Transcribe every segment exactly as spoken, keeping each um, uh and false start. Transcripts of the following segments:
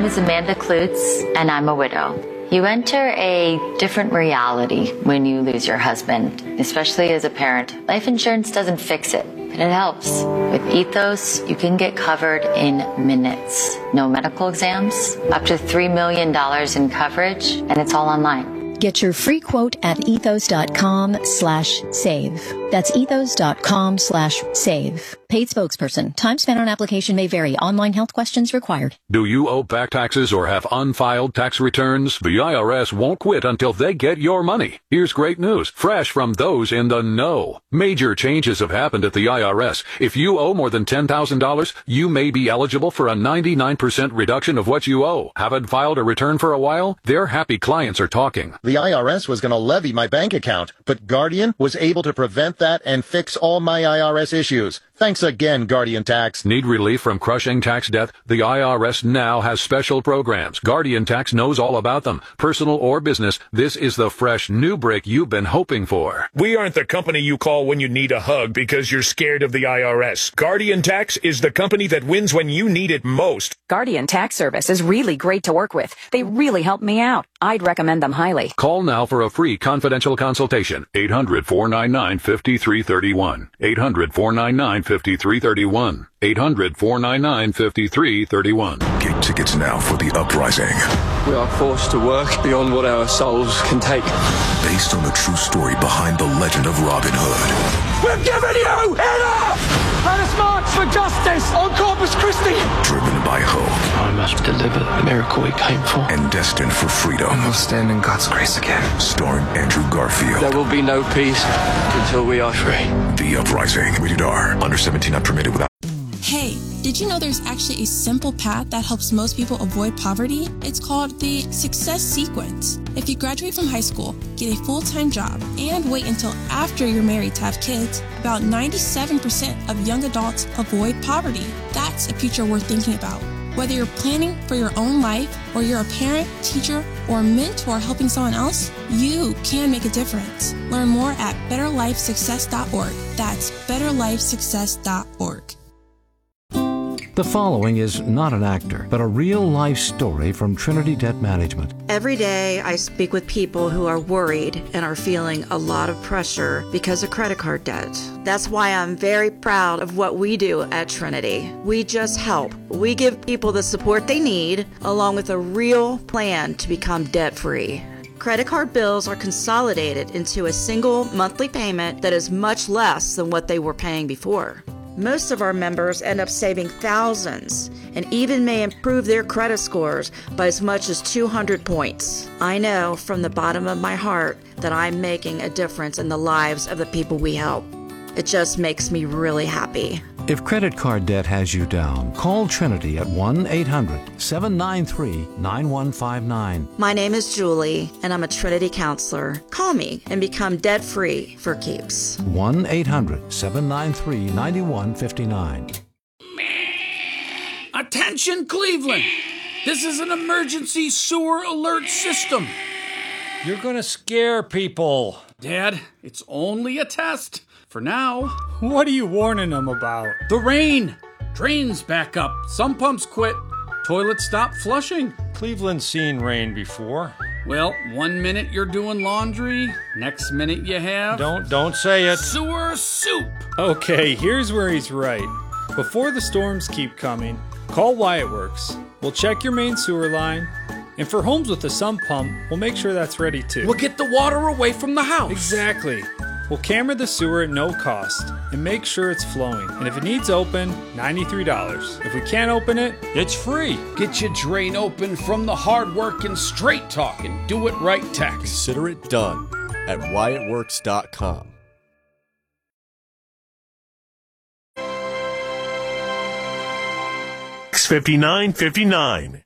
name is Amanda Klutz, and I'm a widow. You enter a different reality when you lose your husband, especially as a parent. Life insurance doesn't fix it, but it helps. With Ethos, you can get covered in minutes. No medical exams, up to three million dollars in coverage, and it's all online. Get your free quote at ethos.com slash save. That's ethos.com slash save. Paid spokesperson. Time spent on application may vary. Online health questions required. Do you owe back taxes or have unfiled tax returns? The I R S won't quit until they get your money. Here's great news, fresh from those in the know. Major changes have happened at the I R S. If you owe more than ten thousand dollars, you may be eligible for a ninety-nine percent reduction of what you owe. Haven't filed a return for a while? Their happy clients are talking. The I R S was going to levy my bank account, but Guardian was able to prevent that and fix all my I R S issues. Thanks again, Guardian Tax. Need relief from crushing tax debt? The I R S now has special programs. Guardian Tax knows all about them. Personal or business, this is the fresh new break you've been hoping for. We aren't the company you call when you need a hug because you're scared of the I R S. Guardian Tax is the company that wins when you need it most. Guardian Tax Service is really great to work with. They really helped me out. I'd recommend them highly. Call now for a free confidential consultation. eight hundred, four nine nine, five three three one. eight hundred, four nine nine, five three three one. eight hundred, four nine nine, five three three one. Get tickets now for The Uprising. We are forced to work beyond what our souls can take. Based on the true story behind the legend of Robin Hood. We're giving you enough! Let us march for justice on Corpus Christi! Driven by hope. I must deliver the miracle we came for. And destined for freedom. And we'll stand in God's grace again. Starring Andrew Garfield. There will be no peace until we are free. The Uprising. Rated R. Under seventeen, not permitted without... Hey, did you know there's actually a simple path that helps most people avoid poverty? It's called the Success Sequence. If you graduate from high school, get a full-time job, and wait until after you're married to have kids, about ninety-seven percent of young adults avoid poverty. That's a future worth thinking about. Whether you're planning for your own life, or you're a parent, teacher, or mentor helping someone else, you can make a difference. Learn more at better life success dot org. That's better life success dot org. The following is not an actor, but a real-life story from Trinity Debt Management. Every day I speak with people who are worried and are feeling a lot of pressure because of credit card debt. That's why I'm very proud of what we do at Trinity. We just help. We give people the support they need, along with a real plan to become debt-free. Credit card bills are consolidated into a single monthly payment that is much less than what they were paying before. Most of our members end up saving thousands and even may improve their credit scores by as much as two hundred points. I know from the bottom of my heart that I'm making a difference in the lives of the people we help. It just makes me really happy. If credit card debt has you down, call Trinity at one eight hundred, seven nine three, nine one five nine. My name is Julie, and I'm a Trinity counselor. Call me and become debt-free for keeps. one eight hundred, seven nine three, nine one five nine. Attention, Cleveland! This is an emergency sewer alert system. You're gonna scare people. Dad, it's only a test. For now. What are you warning them about? The rain. Drains back up. Some pumps quit. Toilets stop flushing. Cleveland's seen rain before. Well, one minute you're doing laundry, next minute you have... Don't, don't say it. Sewer soup. Okay, here's where he's right. Before the storms keep coming, call Wyatt Works. We'll check your main sewer line. And for homes with a sump pump, we'll make sure that's ready too. We'll get the water away from the house. Exactly. We'll camera the sewer at no cost and make sure it's flowing. And if it needs open, ninety-three dollars. If we can't open it, it's free. Get your drain open from the hard work and straight talking. Do it right tech. Consider it done at wyatt works dot com. fifty-nine fifty-nine.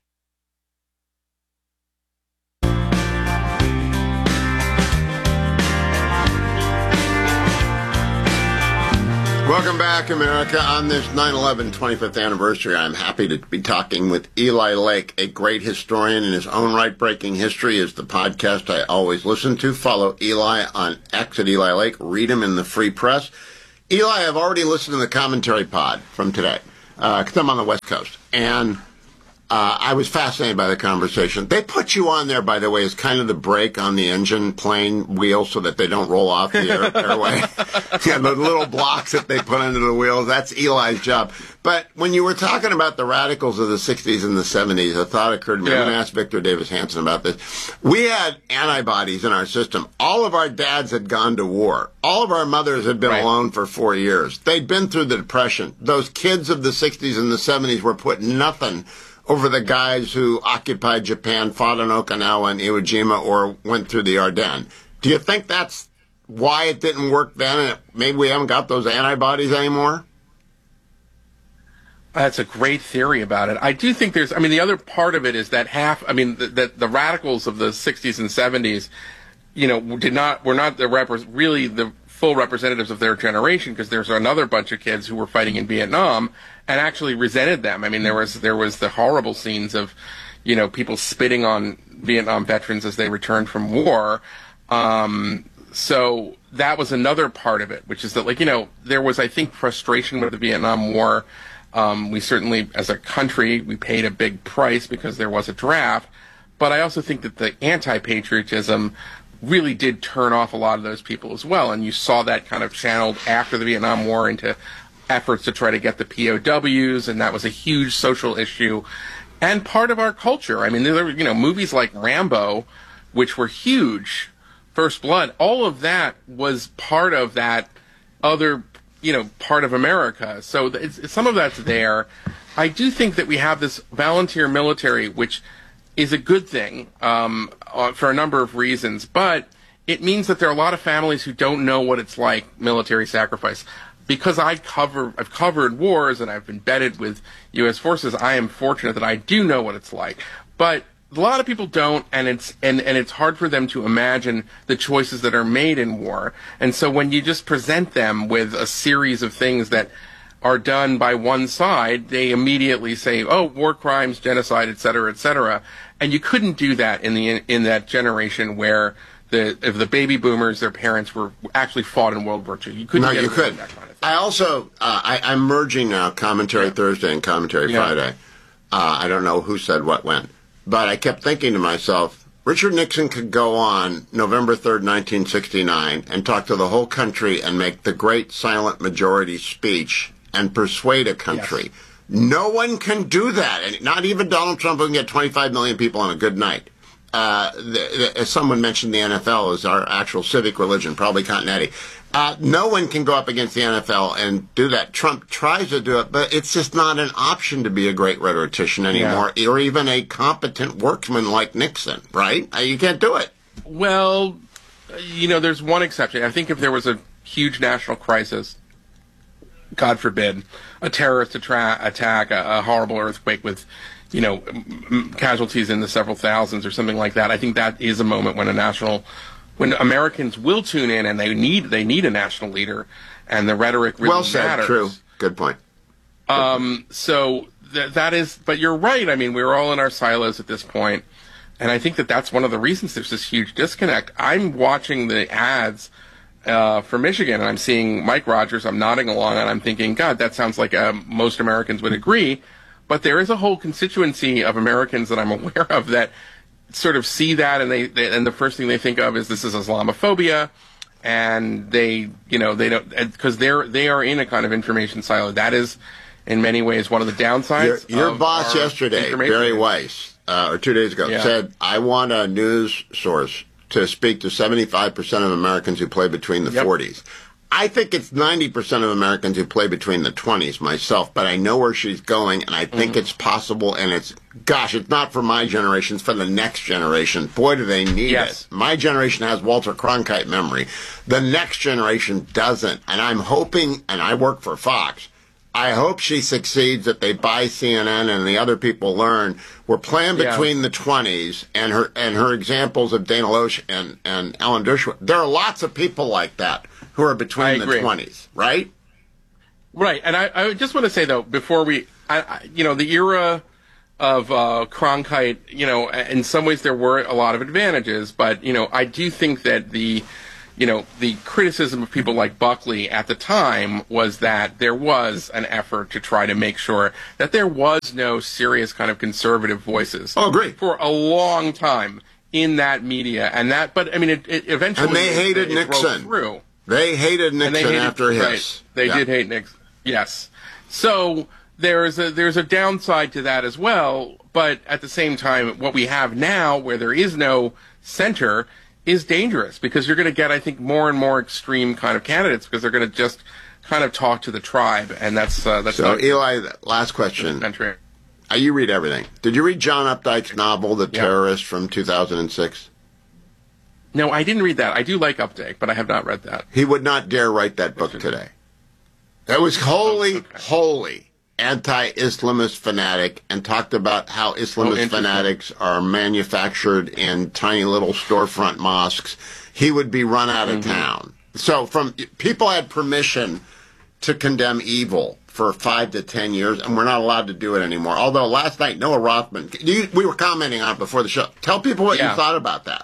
Welcome back, America. On this nine eleven twenty-fifth anniversary, I'm happy to be talking with Eli Lake, a great historian in his own right. Breaking History is the podcast I always listen to. Follow Eli on X at Eli Lake. Read him in the Free Press. Eli, I've already listened to the commentary pod from today, because uh, I'm on the West Coast. And Uh, I was fascinated by the conversation. They put you on there, by the way, as kind of the brake on the engine plane wheel so that they don't roll off the air, airway. Yeah, the little blocks that they put under the wheels, that's Eli's job. But when you were talking about the radicals of the sixties and the seventies, a thought occurred to me. Yeah. I'm going to ask Victor Davis Hanson about this. We had antibodies in our system. All of our dads had gone to war. All of our mothers had been right. alone for four years. They'd been through the Depression. Those kids of the sixties and the seventies were put nothing over the guys who occupied Japan, fought in Okinawa and Iwo Jima, or went through the Ardennes. Do you think that's why it didn't work then, and maybe we haven't got those antibodies anymore? That's a great theory about it. I do think there's, I mean, the other part of it is that half, I mean, the, the, the radicals of the sixties and seventies, you know, did not, were not the repre- really the full representatives of their generation, because there's another bunch of kids who were fighting in Vietnam and actually resented them. I mean, there was there was the horrible scenes of, you know, people spitting on Vietnam veterans as they returned from war. Um, so that was another part of it, which is that, like, you know, there was, I think, frustration with the Vietnam War. Um, we certainly, as a country, we paid a big price because there was a draft. But I also think that the anti-patriotism really did turn off a lot of those people as well. And you saw that kind of channeled after the Vietnam War into efforts to try to get the P O Ws, and that was a huge social issue and part of our culture. I mean, there were, you know, movies like Rambo, which were huge, First Blood, all of that was part of that other, you know, part of America. So it's, it's, some of that's there. I do think that we have this volunteer military, which is a good thing um, uh, for a number of reasons, but it means that there are a lot of families who don't know what it's like, military sacrifice. Because I cover, I've covered wars and I've embedded with U S forces, I am fortunate that I do know what it's like. But a lot of people don't, and it's and, and it's hard for them to imagine the choices that are made in war. And so when you just present them with a series of things that are done by one side, they immediately say, "Oh, war crimes, genocide, et cetera, et cetera." And you couldn't do that in the in that generation where the if the baby boomers, their parents were actually fought in World War Two. You couldn't. No, get you could. That kind of thing. I also uh, I, I'm merging now Commentary yeah. Thursday and Commentary yeah. Friday. Uh, I don't know who said what when, but I kept thinking to myself, Richard Nixon could go on November third, nineteen sixty-nine, and talk to the whole country and make the great silent majority speech and persuade a country. Yes. No one can do that, and not even Donald Trump, who can get twenty-five million people on a good night. Uh, the, the, as someone mentioned, the N F L is our actual civic religion, probably Continental. Uh, no one can go up against the N F L and do that. Trump tries to do it, but it's just not an option to be a great rhetorician anymore, yeah. or even a competent workman like Nixon, right? Uh, you can't do it. Well, you know, there's one exception. I think if there was a huge national crisis, God forbid, a terrorist attra- attack, a, a horrible earthquake with, you know, m- casualties in the several thousands or something like that, I think that is a moment when a national... when Americans will tune in and they need they need a national leader, and the rhetoric really well said, matters. True. Good point. Good um, point. So th- that is, but you're right. I mean, we're all in our silos at this point, and I think that that's one of the reasons there's this huge disconnect. I'm watching the ads uh, for Michigan, and I'm seeing Mike Rogers. I'm nodding along, and I'm thinking, God, that sounds like uh, most Americans would agree. But there is a whole constituency of Americans that I'm aware of that sort of see that, and they, they and the first thing they think of is this is Islamophobia, and they you know they don't, because they're they are in a kind of information silo. That is in many ways one of the downsides. Your, your boss yesterday, Barry Weiss, uh, or two days ago, yeah. said, "I want a news source to speak to seventy-five percent of Americans who play between the yep. forties." I think it's ninety percent of Americans who play between the twenties myself, but I know where she's going, and I think mm-hmm. it's possible, and it's, gosh, it's not for my generation, it's for the next generation. Boy, do they need yes. it. My generation has Walter Cronkite memory. The next generation doesn't, and I'm hoping, and I work for Fox, I hope she succeeds, that they buy C N N and the other people learn. We're playing between yeah. the twenties, and her and her examples of Dana Loesch and, and Alan Dershowitz. There are lots of people like that who are between the twenties, right? Right, and I, I just want to say, though, before we, I, I, you know, the era of uh, Cronkite, you know, in some ways there were a lot of advantages, but, you know, I do think that the you know, the criticism of people like Buckley at the time was that there was an effort to try to make sure that there was no serious kind of conservative voices. Oh, agree. For a long time in that media, and that, but I mean, it, it eventually and they hated it, it Nixon. Through. They hated Nixon they hated, after his. Right, they yeah. did hate Nixon. Yes. So there's a there's a downside to that as well. But at the same time, what we have now, where there is no center, is dangerous because you're going to get, I think, more and more extreme kind of candidates because they're going to just kind of talk to the tribe, and that's uh, that's. So, not Eli, last question. Uh, you read everything. Did you read John Updike's novel, The yeah. Terrorist, from two thousand six? No, I didn't read that. I do like Updike, but I have not read that. He would not dare write that book today. That was wholly, okay. wholly anti-Islamist fanatic, and talked about how Islamist oh, fanatics are manufactured in tiny little storefront mosques. He would be run out of mm-hmm. town. So from people had permission to condemn evil for five to ten years, and we're not allowed to do it anymore. Although last night, Noah Rothman, you, we were commenting on it before the show. Tell people what yeah. you thought about that.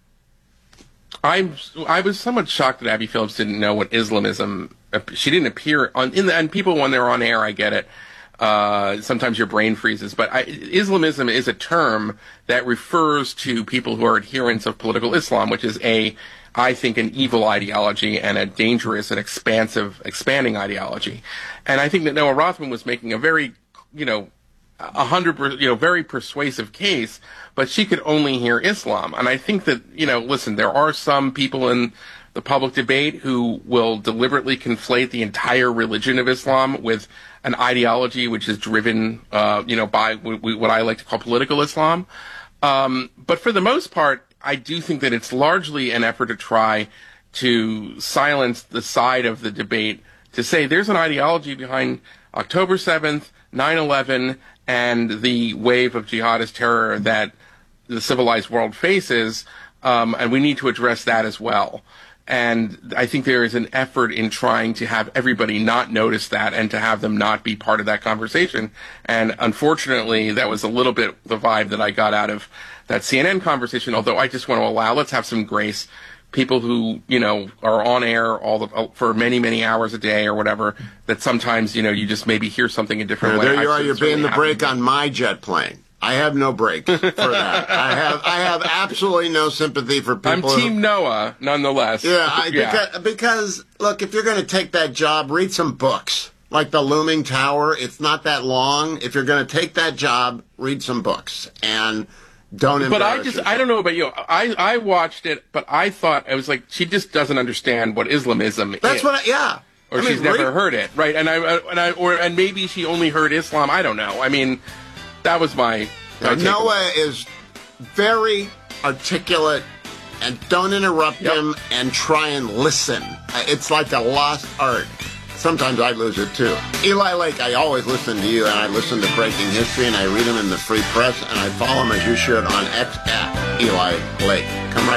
I'm, I was somewhat shocked that Abby Phillips didn't know what Islamism, she didn't appear on, in the, and people when they're on air, I get it. Uh, sometimes your brain freezes, but I, Islamism is a term that refers to people who are adherents of political Islam, which is a, I think, an evil ideology and a dangerous and expansive, expanding ideology. And I think that Noah Rothman was making a very, you know, a hundred, you know, very persuasive case, but she could only hear Islam. And I think that, you know, listen, there are some people in the public debate who will deliberately conflate the entire religion of Islam with an ideology which is driven, uh, you know, by w- w- what I like to call political Islam. Um, but for the most part, I do think that it's largely an effort to try to silence the side of the debate to say there's an ideology behind October seventh, nine eleven, and the wave of jihadist terror that the civilized world faces, um, and we need to address that as well. And I think there is an effort in trying to have everybody not notice that and to have them not be part of that conversation. And unfortunately, that was a little bit the vibe that I got out of that C N N conversation, although I just want to allow, let's have some grace. People who, you know, are on air all the, for many, many hours a day or whatever, that sometimes, you know, you just maybe hear something a different yeah, way. There you I are, you're being the brake on my jet plane. I have no break for that. I have I have absolutely no sympathy for people. I'm Team who, Noah, nonetheless. Yeah, I, yeah. Because, because, look, if you're going to take that job, read some books. Like The Looming Tower, it's not that long. If you're going to take that job, read some books. And don't embarrass But I just, yourself. I don't know about you. I, I watched it, but I thought, I was like, she just doesn't understand what Islamism That's is. what I, yeah. Or I mean, she's never read, heard it, right? And I, and I, or, and maybe she only heard Islam. I don't know. I mean, that was my, my Noah is very articulate, and don't interrupt yep. him, and try and listen. It's like a lost art. Sometimes I lose it too. Eli Lake, I always listen to you, and I listen to Breaking History, and I read them in the Free Press, and I follow him as you should on X at Eli Lake. Come right